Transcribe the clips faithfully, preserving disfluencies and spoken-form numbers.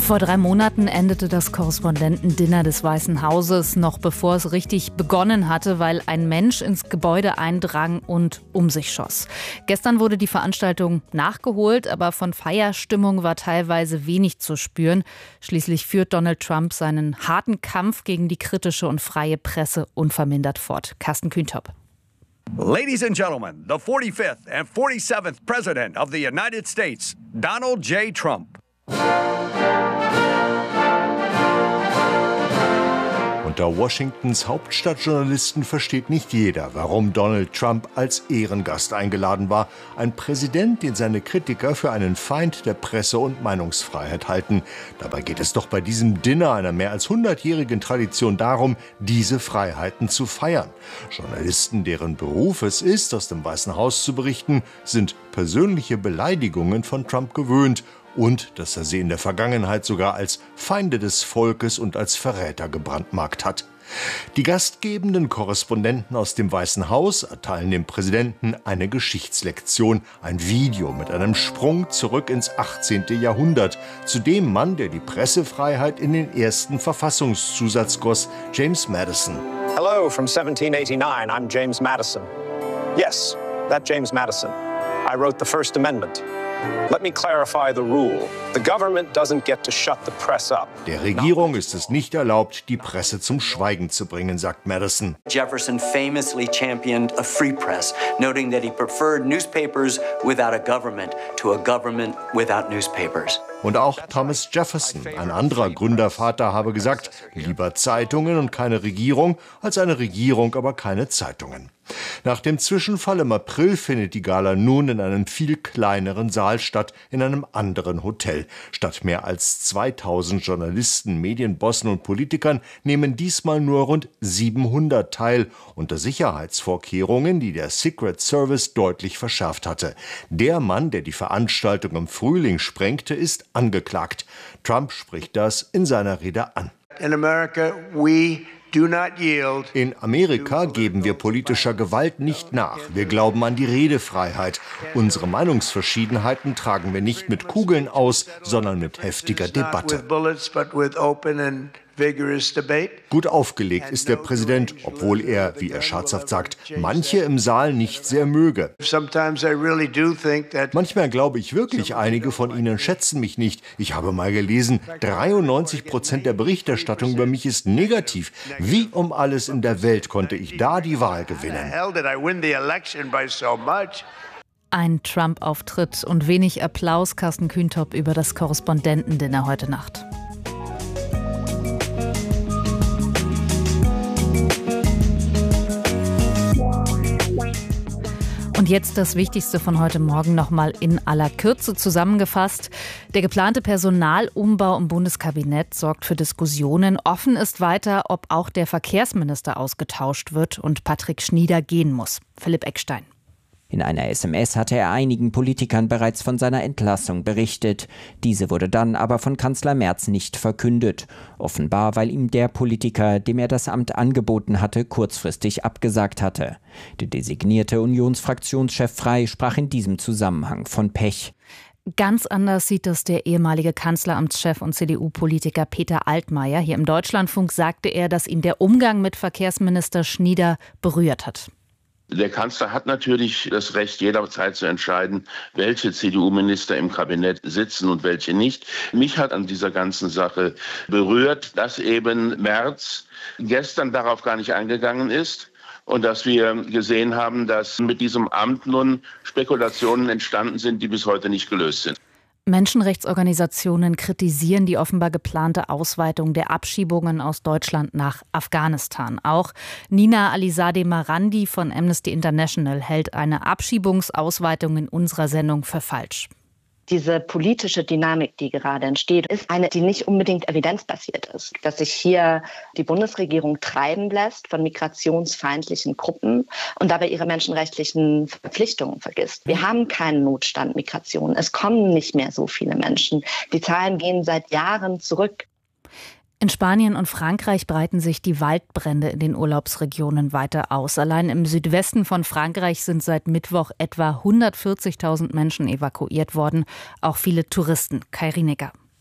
Vor drei Monaten endete das Korrespondentendinner des Weißen Hauses, noch bevor es richtig begonnen hatte, weil ein Mensch ins Gebäude eindrang und um sich schoss. Gestern wurde die Veranstaltung nachgeholt, aber von Feierstimmung war teilweise wenig zu spüren. Schließlich führt Donald Trump seinen harten Kampf gegen die kritische und freie Presse unvermindert fort. Carsten Kühntop. Ladies and gentlemen, the forty-fifth and forty-seventh President of the United States, Donald J. Trump. Unter Washingtons Hauptstadtjournalisten versteht nicht jeder, warum Donald Trump als Ehrengast eingeladen war. Ein Präsident, den seine Kritiker für einen Feind der Presse- und Meinungsfreiheit halten. Dabei geht es doch bei diesem Dinner einer mehr als hundertjährigen Tradition darum, diese Freiheiten zu feiern. Journalisten, deren Beruf es ist, aus dem Weißen Haus zu berichten, sind persönliche Beleidigungen von Trump gewöhnt. Und dass er sie in der Vergangenheit sogar als Feinde des Volkes und als Verräter gebrandmarkt hat. Die gastgebenden Korrespondenten aus dem Weißen Haus erteilen dem Präsidenten eine Geschichtslektion, ein Video mit einem Sprung zurück ins achtzehnten Jahrhundert, zu dem Mann, der die Pressefreiheit in den ersten Verfassungszusatz goss, James Madison. Hello from seventeen eighty-nine, I'm James Madison. Yes, that James Madison. I wrote the First Amendment. Let me clarify the rule. The government doesn't get to shut the press up. Der Regierung ist es nicht erlaubt, die Presse zum Schweigen zu bringen, sagt Madison. Jefferson famously championed a free press, noting that he preferred newspapers without a government to a government without newspapers. Und auch Thomas Jefferson, ein anderer Gründervater, habe gesagt, lieber Zeitungen und keine Regierung, als eine Regierung, aber keine Zeitungen. Nach dem Zwischenfall im April findet die Gala nun in einem viel kleineren Saal statt, in einem anderen Hotel. Statt mehr als zweitausend Journalisten, Medienbossen und Politikern nehmen diesmal nur rund siebenhundert teil, unter Sicherheitsvorkehrungen, die der Secret Service deutlich verschärft hatte. Der Mann, der die Veranstaltung im Frühling sprengte, ist angeklagt. Trump spricht das in seiner Rede an. In America, we In Amerika geben wir politischer Gewalt nicht nach. Wir glauben an die Redefreiheit. Unsere Meinungsverschiedenheiten tragen wir nicht mit Kugeln aus, sondern mit heftiger Debatte. Gut aufgelegt ist der Präsident, obwohl er, wie er scherzhaft sagt, manche im Saal nicht sehr möge. Manchmal glaube ich wirklich, einige von ihnen schätzen mich nicht. Ich habe mal gelesen, dreiundneunzig Prozent der Berichterstattung über mich ist negativ. Wie um alles in der Welt konnte ich da die Wahl gewinnen? Ein Trump-Auftritt und wenig Applaus, Carsten Kühntop, über das Korrespondentendinner heute Nacht. Und jetzt das Wichtigste von heute Morgen noch mal in aller Kürze zusammengefasst. Der geplante Personalumbau im Bundeskabinett sorgt für Diskussionen. Offen ist weiter, ob auch der Verkehrsminister ausgetauscht wird und Patrick Schnieder gehen muss. Philipp Eckstein. In einer S M S hatte er einigen Politikern bereits von seiner Entlassung berichtet. Diese wurde dann aber von Kanzler Merz nicht verkündet. Offenbar, weil ihm der Politiker, dem er das Amt angeboten hatte, kurzfristig abgesagt hatte. Der designierte Unionsfraktionschef Frey sprach in diesem Zusammenhang von Pech. Ganz anders sieht das der ehemalige Kanzleramtschef und C D U-Politiker Peter Altmaier. Hier im Deutschlandfunk sagte er, dass ihn der Umgang mit Verkehrsminister Schnieder berührt hat. Der Kanzler hat natürlich das Recht, jederzeit zu entscheiden, welche C D U-Minister im Kabinett sitzen und welche nicht. Mich hat an dieser ganzen Sache berührt, dass eben Merz gestern darauf gar nicht eingegangen ist und dass wir gesehen haben, dass mit diesem Amt nun Spekulationen entstanden sind, die bis heute nicht gelöst sind. Menschenrechtsorganisationen kritisieren die offenbar geplante Ausweitung der Abschiebungen aus Deutschland nach Afghanistan. Auch Nina Alizadeh Marandi von Amnesty International hält eine Abschiebungsausweitung in unserer Sendung für falsch. Diese politische Dynamik, die gerade entsteht, ist eine, die nicht unbedingt evidenzbasiert ist. Dass sich hier die Bundesregierung treiben lässt von migrationsfeindlichen Gruppen und dabei ihre menschenrechtlichen Verpflichtungen vergisst. Wir haben keinen Notstand Migration. Es kommen nicht mehr so viele Menschen. Die Zahlen gehen seit Jahren zurück. In Spanien und Frankreich breiten sich die Waldbrände in den Urlaubsregionen weiter aus. Allein im Südwesten von Frankreich sind seit Mittwoch etwa hundertvierzigtausend Menschen evakuiert worden, auch viele Touristen. Kai Rinecker.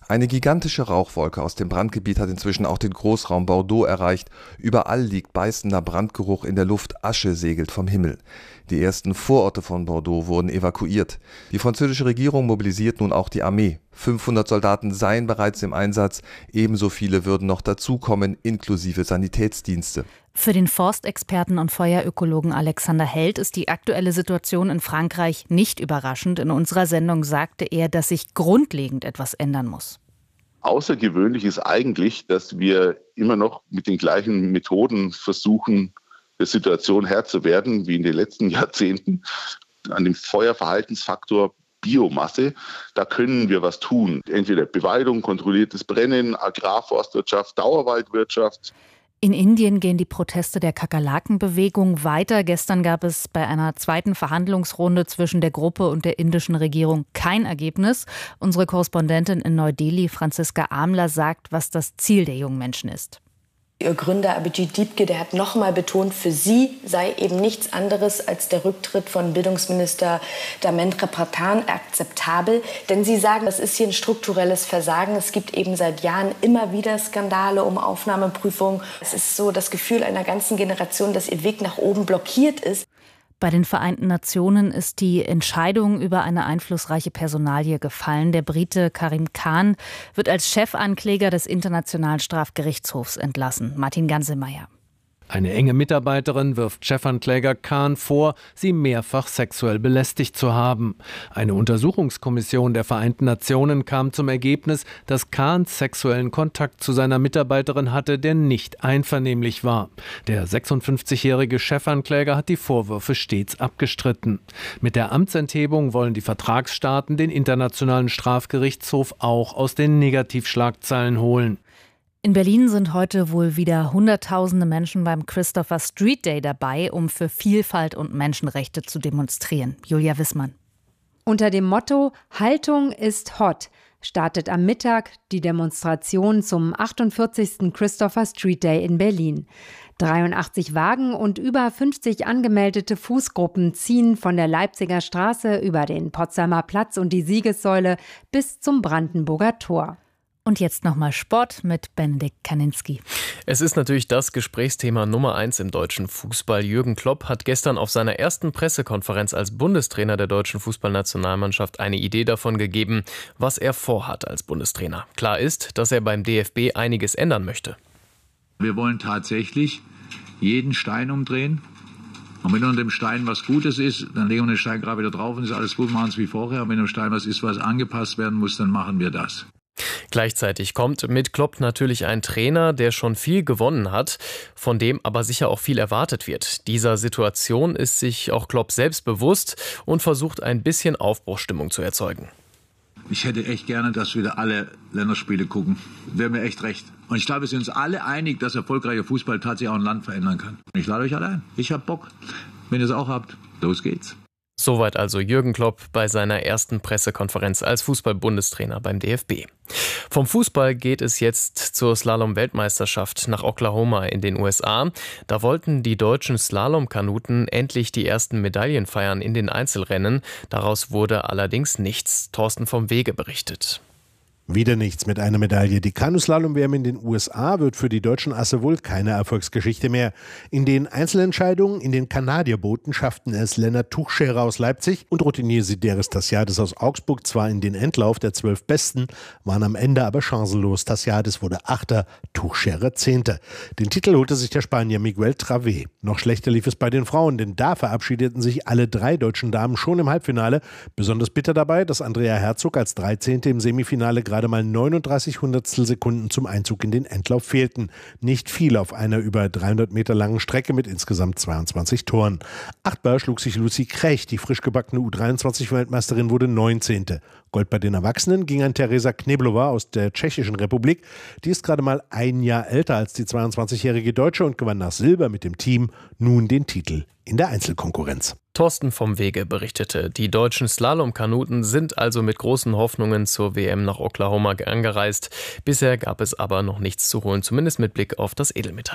Eine gigantische Rauchwolke aus dem Brandgebiet hat inzwischen auch den Großraum Bordeaux erreicht. Überall liegt beißender Brandgeruch in der Luft, Asche segelt vom Himmel. Die ersten Vororte von Bordeaux wurden evakuiert. Die französische Regierung mobilisiert nun auch die Armee. fünfhundert Soldaten seien bereits im Einsatz, ebenso viele würden noch dazukommen, inklusive Sanitätsdienste. Für den Forstexperten und Feuerökologen Alexander Held ist die aktuelle Situation in Frankreich nicht überraschend. In unserer Sendung sagte er, dass sich grundlegend etwas ändern muss. Außergewöhnlich ist eigentlich, dass wir immer noch mit den gleichen Methoden versuchen, der Situation Herr zu werden wie in den letzten Jahrzehnten. An dem Feuerverhaltensfaktor Biomasse, da können wir was tun. Entweder Beweidung, kontrolliertes Brennen, Agrarforstwirtschaft, Dauerwaldwirtschaft. In Indien gehen die Proteste der Kakerlakenbewegung weiter. Gestern gab es bei einer zweiten Verhandlungsrunde zwischen der Gruppe und der indischen Regierung kein Ergebnis. Unsere Korrespondentin in Neu-Delhi, Franziska Amler, sagt, was das Ziel der jungen Menschen ist. Ihr Gründer Abhijit Dipke, der hat noch mal betont, für sie sei eben nichts anderes als der Rücktritt von Bildungsminister Dharmendra Pradhan akzeptabel. Denn sie sagen, das ist hier ein strukturelles Versagen. Es gibt eben seit Jahren immer wieder Skandale um Aufnahmeprüfungen. Es ist so das Gefühl einer ganzen Generation, dass ihr Weg nach oben blockiert ist. Bei den Vereinten Nationen ist die Entscheidung über eine einflussreiche Personalie gefallen. Der Brite Karim Khan wird als Chefankläger des Internationalen Strafgerichtshofs entlassen. Martin Gansemeyer. Eine enge Mitarbeiterin wirft Chefankläger Khan vor, sie mehrfach sexuell belästigt zu haben. Eine Untersuchungskommission der Vereinten Nationen kam zum Ergebnis, dass Khan sexuellen Kontakt zu seiner Mitarbeiterin hatte, der nicht einvernehmlich war. Der sechsundfünfzigjährige Chefankläger hat die Vorwürfe stets abgestritten. Mit der Amtsenthebung wollen die Vertragsstaaten den Internationalen Strafgerichtshof auch aus den Negativschlagzeilen holen. In Berlin sind heute wohl wieder Hunderttausende Menschen beim Christopher Street Day dabei, um für Vielfalt und Menschenrechte zu demonstrieren. Julia Wissmann. Unter dem Motto Haltung ist hot startet am Mittag die Demonstration zum achtundvierzigsten Christopher Street Day in Berlin. dreiundachtzig Wagen und über fünfzig angemeldete Fußgruppen ziehen von der Leipziger Straße über den Potsdamer Platz und die Siegessäule bis zum Brandenburger Tor. Und jetzt nochmal Sport mit Benedikt Kaninski. Es ist natürlich das Gesprächsthema Nummer eins im deutschen Fußball. Jürgen Klopp hat gestern auf seiner ersten Pressekonferenz als Bundestrainer der deutschen Fußballnationalmannschaft eine Idee davon gegeben, was er vorhat als Bundestrainer. Klar ist, dass er beim D F B einiges ändern möchte. Wir wollen tatsächlich jeden Stein umdrehen. Und wenn unter dem Stein was Gutes ist, dann legen wir den Stein gerade wieder drauf und ist alles gut, machen es wie vorher. Und wenn im Stein was ist, was angepasst werden muss, dann machen wir das. Gleichzeitig kommt mit Klopp natürlich ein Trainer, der schon viel gewonnen hat, von dem aber sicher auch viel erwartet wird. Dieser Situation ist sich auch Klopp selbst bewusst und versucht ein bisschen Aufbruchsstimmung zu erzeugen. Ich hätte echt gerne, dass wieder alle Länderspiele gucken. Wäre mir echt recht. Und ich glaube, wir sind uns alle einig, dass erfolgreicher Fußball tatsächlich auch ein Land verändern kann. Ich lade euch alle ein. Ich hab Bock. Wenn ihr es auch habt, los geht's. Soweit also Jürgen Klopp bei seiner ersten Pressekonferenz als Fußball-Bundestrainer beim D F B. Vom Fußball geht es jetzt zur Slalom-Weltmeisterschaft nach Oklahoma in den U S A. Da wollten die deutschen Slalomkanuten endlich die ersten Medaillen feiern in den Einzelrennen. Daraus wurde allerdings nichts. Thorsten vom Wege berichtet. Wieder nichts mit einer Medaille. Die Kanuslalom-W M in den U S A wird für die deutschen Asse wohl keine Erfolgsgeschichte mehr. In den Einzelentscheidungen in den Kanadierbooten schafften es Lennart Tuchscherer aus Leipzig und Routinier Sideris Tassiadis aus Augsburg zwar in den Endlauf der zwölf Besten, waren am Ende aber chancenlos. Tassiadis wurde Achter, Tuchscherer Zehnter. Den Titel holte sich der Spanier Miguel Travé. Noch schlechter lief es bei den Frauen, denn da verabschiedeten sich alle drei deutschen Damen schon im Halbfinale. Besonders bitter dabei, dass Andrea Herzog als dreizehnte im Semifinale gerade gerade mal neununddreißig Hundertstel Sekunden zum Einzug in den Endlauf fehlten. Nicht viel auf einer über dreihundert Meter langen Strecke mit insgesamt zweiundzwanzig Toren. Achtbar schlug sich Lucy Krech, die frisch gebackene U dreiundzwanzig-Weltmeisterin, wurde neunzehnte. Gold bei den Erwachsenen ging an Teresa Kneblova aus der Tschechischen Republik. Die ist gerade mal ein Jahr älter als die zweiundzwanzigjährige Deutsche und gewann nach Silber mit dem Team nun den Titel in der Einzelkonkurrenz. Thorsten vom Wege berichtete, die deutschen Slalomkanuten sind also mit großen Hoffnungen zur W M nach Oklahoma angereist. Bisher gab es aber noch nichts zu holen, zumindest mit Blick auf das Edelmetall.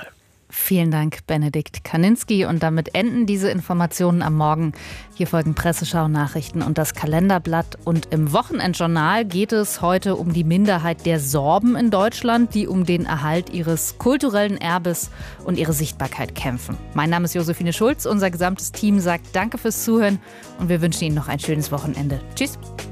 Vielen Dank, Benedikt Kaninski. Und damit enden diese Informationen am Morgen. Hier folgen Presseschau-Nachrichten und das Kalenderblatt. Und im Wochenendjournal geht es heute um die Minderheit der Sorben in Deutschland, die um den Erhalt ihres kulturellen Erbes und ihre Sichtbarkeit kämpfen. Mein Name ist Josephine Schulz. Unser gesamtes Team sagt Danke fürs Zuhören und wir wünschen Ihnen noch ein schönes Wochenende. Tschüss.